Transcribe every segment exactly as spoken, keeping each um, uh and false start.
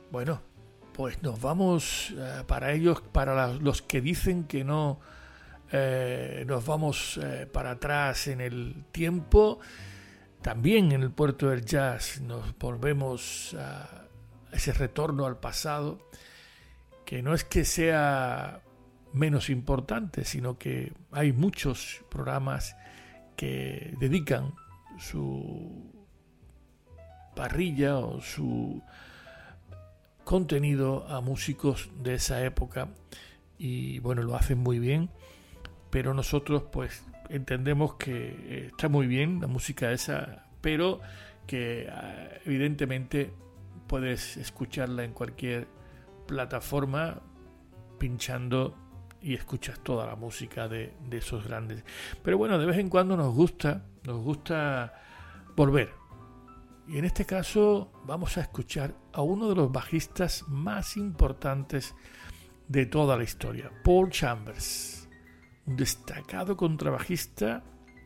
Bueno, pues nos vamos uh, para ellos, para la, los que dicen que no eh, nos vamos eh, para atrás en el tiempo. También en el puerto del jazz nos volvemos a ese retorno al pasado, que no es que sea menos importante, sino que hay muchos programas que dedican su parrilla o su contenido a músicos de esa época, y bueno, lo hacen muy bien, pero nosotros pues entendemos que está muy bien la música esa, pero que evidentemente puedes escucharla en cualquier plataforma pinchando y escuchas toda la música de, de esos grandes. Pero bueno, de vez en cuando nos gusta, nos gusta volver. Y en este caso vamos a escuchar a uno de los bajistas más importantes de toda la historia, Paul Chambers, un destacado contrabajista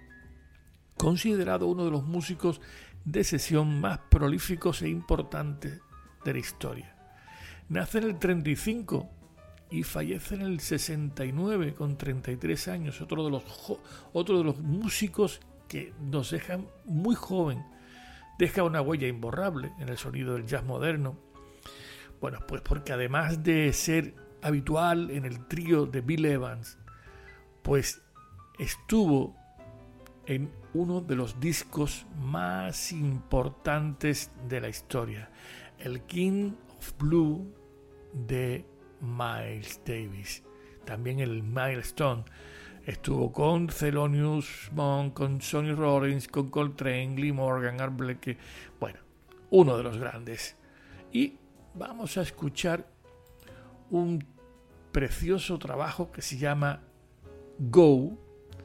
considerado uno de los músicos de sesión más prolíficos e importantes de la historia. Nace en el treinta y cinco y fallece en el sesenta y nueve con treinta y tres años, otro de los, otro de los músicos que nos dejan muy joven. Deja una huella imborrable en el sonido del jazz moderno. Bueno, pues porque además de ser habitual en el trío de Bill Evans, pues estuvo en uno de los discos más importantes de la historia, el King of Blue de Miles Davis. También el Milestone. Estuvo con Thelonious Monk, con Sonny Rollins, con Coltrane, Lee Morgan, Art Blakey. Bueno, uno de los grandes. Y vamos a escuchar un precioso trabajo que se llama Go,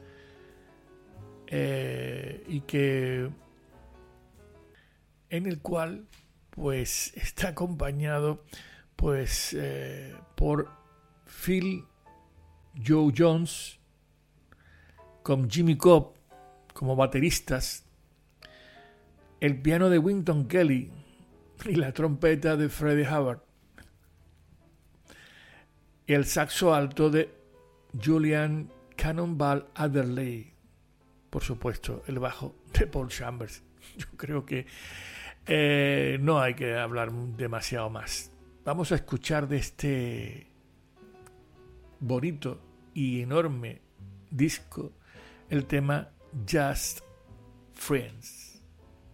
eh, y que en el cual pues está acompañado pues eh, por Phil Joe Jones, con Jimmy Cobb como bateristas, el piano de Wynton Kelly y la trompeta de Freddie Hubbard, y el saxo alto de Julian Cannonball Adderley, por supuesto el bajo de Paul Chambers. Yo creo que eh, no hay que hablar demasiado más. Vamos a escuchar de este bonito y enorme disco el tema Just Friends.